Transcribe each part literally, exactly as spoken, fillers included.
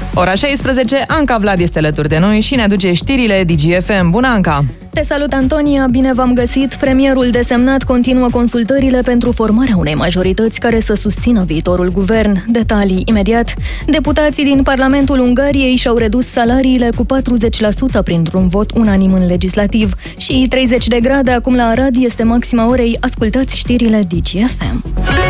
Ora șaisprezece, Anca Vlad este alături de noi și ne aduce știrile Digi F M. Bună, Anca! Te salut, Antonia! Bine v-am găsit! Premierul desemnat continuă consultările pentru formarea unei majorități care să susțină viitorul guvern. Detalii imediat. Deputații din Parlamentul Ungariei și-au redus salariile cu patruzeci la sută printr-un vot unanim în legislativ. Și treizeci de grade acum la Arad este maxima orei. Ascultați știrile Digi F M.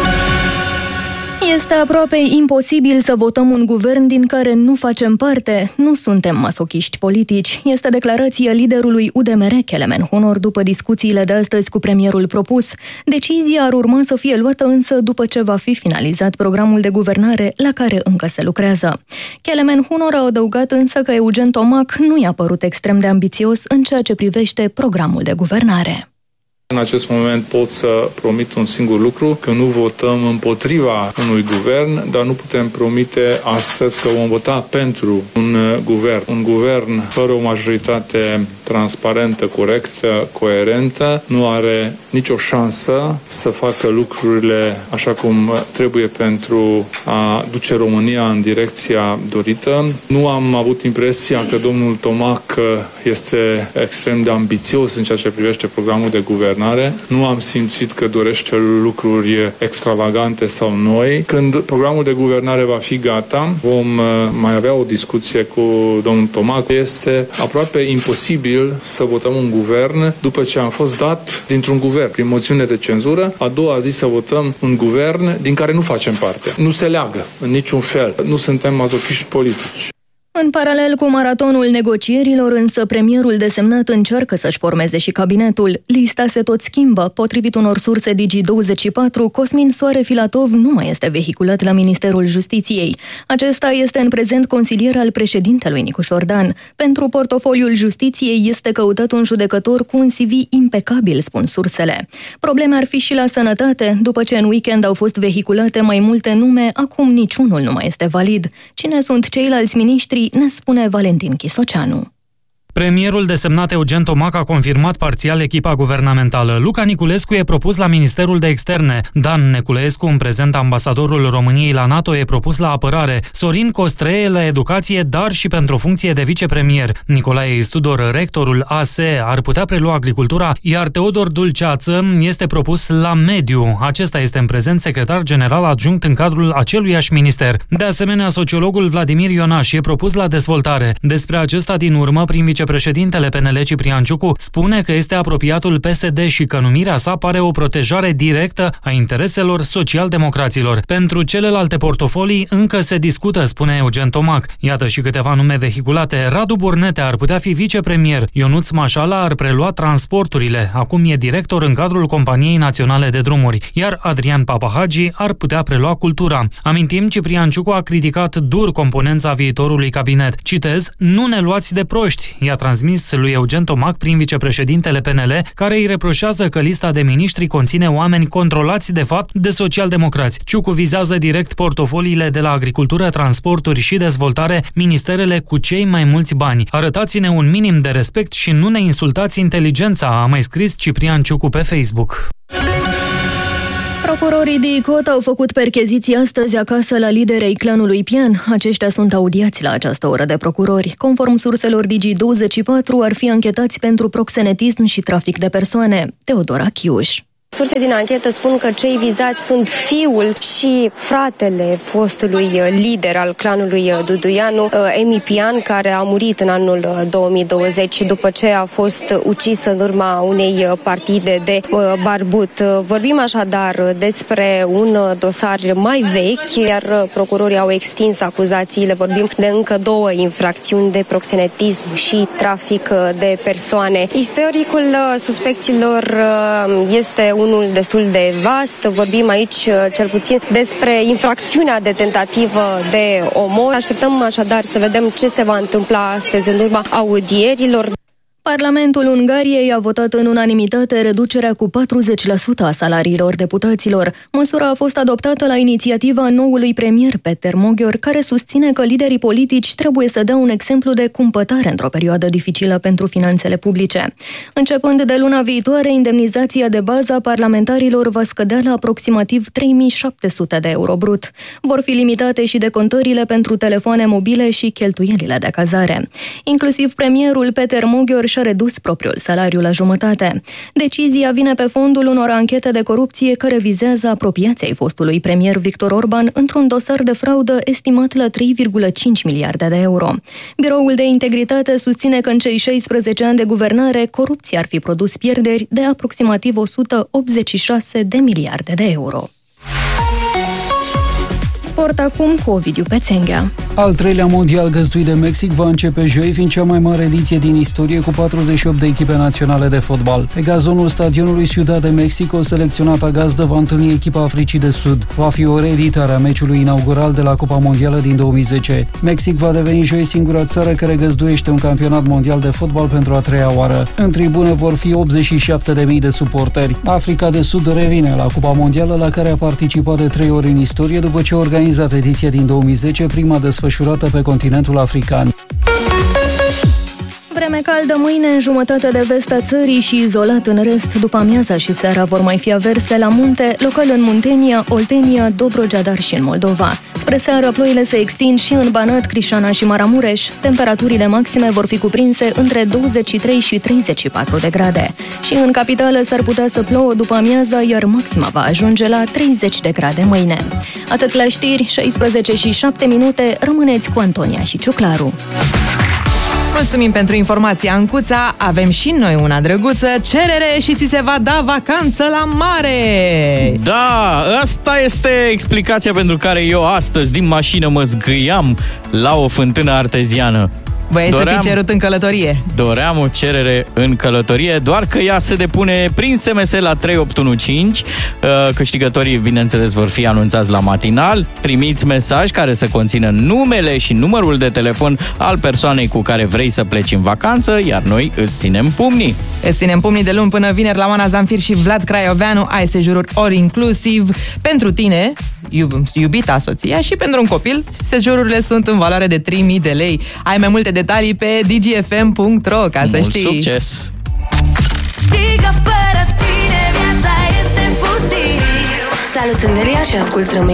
Este aproape imposibil să votăm un guvern din care nu facem parte. Nu suntem masochiști politici. Este declarația liderului U D M R, Kelemen Hunor, după discuțiile de astăzi cu premierul propus. Decizia ar urma să fie luată însă după ce va fi finalizat programul de guvernare la care încă se lucrează. Kelemen Hunor a adăugat însă că Eugen Tomac nu i-a părut extrem de ambițios în ceea ce privește programul de guvernare. În acest moment pot să promit un singur lucru, că nu votăm împotriva unui guvern, dar nu putem promite astăzi că vom vota pentru un guvern. Un guvern fără o majoritate transparentă, corectă, coerentă, nu are nicio șansă să facă lucrurile așa cum trebuie pentru a duce România în direcția dorită. Nu am avut impresia că domnul Tomac este extrem de ambițios în ceea ce privește programul de guvern. Nu am simțit că dorește lucruri extravagante sau noi. Când programul de guvernare va fi gata, vom mai avea o discuție cu domnul Tomac. Este aproape imposibil să votăm un guvern după ce am fost dat dintr-un guvern prin moțiune de cenzură. A doua zi să votăm un guvern din care nu facem parte. Nu se leagă în niciun fel. Nu suntem mazochiști politici. În paralel cu maratonul negocierilor, însă, premierul desemnat încearcă să-și formeze și cabinetul. Lista se tot schimbă. Potrivit unor surse Digi douăzeci și patru, Cosmin Soare Filatov nu mai este vehiculat la Ministerul Justiției. Acesta este în prezent consilier al președintelui Nicu Șordan. Pentru portofoliul Justiției este căutat un judecător cu un C V impecabil, spun sursele. Probleme ar fi și la sănătate. După ce în weekend au fost vehiculate mai multe nume, acum niciunul nu mai este valid. Cine sunt ceilalți miniștri, ne spune Valentin Chisoceanu. Premierul desemnat Eugen Tomac a confirmat parțial echipa guvernamentală. Luca Niculescu e propus la Ministerul de Externe. Dan Neculescu, în prezent ambasadorul României la NATO, e propus la apărare. Sorin Costree la educație, dar și pentru funcție de vicepremier. Nicolae Istudor, rectorul A S E, ar putea prelua agricultura, iar Teodor Dulceață este propus la mediu. Acesta este în prezent secretar general adjunct în cadrul aceluiași minister. De asemenea, sociologul Vladimir Ionaș e propus la dezvoltare. Despre acesta din urmă, prim vicepreședintele P N L Ciprian Ciucu spune că este apropiatul P S D și că numirea sa pare o protejare directă a intereselor social-democraților. Pentru celelalte portofolii încă se discută, spune Eugen Tomac. Iată și câteva nume vehiculate. Radu Burnete ar putea fi vicepremier, Ionuț Mașala ar prelua transporturile, acum e director în cadrul Companiei Naționale de Drumuri, iar Adrian Papahagi ar putea prelua cultura. Amintim, Ciprian Ciucu a criticat dur componența viitorului cabinet. Citez, nu ne luați de proști, i-a transmis lui Eugen Tomac prin vicepreședintele P N L, care îi reproșează că lista de miniștri conține oameni controlați de fapt de socialdemocrați. Ciucu vizează direct portofoliile de la agricultură, transporturi și dezvoltare, ministerele cu cei mai mulți bani. Arătați-ne un minim de respect și nu ne insultați inteligența, a mai scris Ciprian Ciucu pe Facebook. Procurorii D I C O T au făcut percheziții astăzi acasă la liderei clanului Pian. Aceștia sunt audiați la această oră de procurori. Conform surselor Digi douăzeci și patru, ar fi anchetați pentru proxenetism și trafic de persoane. Teodora Chiuș. Surse din anchetă spun că cei vizați sunt fiul și fratele fostului lider al clanului Duduianu, Emi Pian, care a murit în anul două mii douăzeci după ce a fost ucis în urma unei partide de barbut. Vorbim așadar despre un dosar mai vechi, iar procurorii au extins acuzațiile. Vorbim de încă două infracțiuni de proxenetism și trafic de persoane. Istoricul suspecților este unul destul de vast. Vorbim aici cel puțin despre infracțiunea de tentativă de omor. Așteptăm așadar să vedem ce se va întâmpla astăzi în urma audierilor. Parlamentul Ungariei a votat în unanimitate reducerea cu patruzeci la sută a salariilor deputaților. Măsura a fost adoptată la inițiativa noului premier Peter Magyar, care susține că liderii politici trebuie să dea un exemplu de cumpătare într-o perioadă dificilă pentru finanțele publice. Începând de luna viitoare, indemnizația de bază a parlamentarilor va scădea la aproximativ trei mii șapte sute de euro brut. Vor fi limitate și decontările pentru telefoane mobile și cheltuielile de cazare. Inclusiv premierul Peter Magyar și-a redus propriul salariu la jumătate. Decizia vine pe fondul unor anchete de corupție care vizează apropiații ai fostului premier Viktor Orban într-un dosar de fraudă estimat la trei virgulă cinci miliarde de euro. Biroul de Integritate susține că în cei șaisprezece ani de guvernare, corupția ar fi produs pierderi de aproximativ o sută optzeci și șase de miliarde de euro. Sport acum cu Ovidiu Pețenghea. Al treilea mondial găzduit de Mexic va începe joi, fiind cea mai mare ediție din istorie, cu patruzeci și opt de echipe naționale de fotbal. Pe gazonul stadionului Ciudad de Mexico, selecționata gazdă va întâlni echipa Africii de Sud. Va fi o reeditare a meciului inaugural de la Cupa Mondială din două mii zece. Mexic va deveni joi singura țară care găzduiește un campionat mondial de fotbal pentru a treia oară. În tribună vor fi optzeci și șapte de mii de suporteri. Africa de Sud revine la Cupa Mondială, la care a participat de trei ori în istorie, după ce a organizat ediția din două mii zece, prima desfășurată pe continentul african. Vreme caldă mâine în jumătatea de vest a țării și izolat în rest. După amiaza și seara vor mai fi averse la munte, local în Muntenia, Oltenia, Dobrogea, dar și în Moldova. Spre seară ploile se extind și în Banat, Crișana și Maramureș. Temperaturile maxime vor fi cuprinse între douăzeci și trei și treizeci și patru de grade. Și în capitală s-ar putea să plouă după amiaza, iar maxima va ajunge la treizeci de grade mâine. Atât la știri, șaisprezece și șapte minute, rămâneți cu Antonia și Ciuclaru. Mulțumim pentru informația, Ancuța. Avem și noi una drăguță, cerere și ți se va da vacanță la mare. Da, asta este explicația pentru care eu astăzi din mașină mă zgâiam la o fântână arteziană. Băi, să fi cerut în călătorie. Doream o cerere în călătorie, doar că ea se depune prin S M S la trei opt unu cinci. Câștigătorii, bineînțeles, vor fi anunțați la matinal. Trimiți mesaj care să conțină numele și numărul de telefon al persoanei cu care vrei să pleci în vacanță, iar noi îți ținem pumnii. Îți ținem pumnii de luni până vineri la Oana Zamfir și Vlad Craioveanu. Ai sejururi ori inclusiv pentru tine, iub, iubita, soția, și pentru un copil. Sejururile sunt în valoare de trei mii de lei. Ai mai multe detalii pe d g f m punct r o, ca să Mult știi. succes! Știi că fără tine viața este pustie. Salut, sunt Delia și ascult Rămâi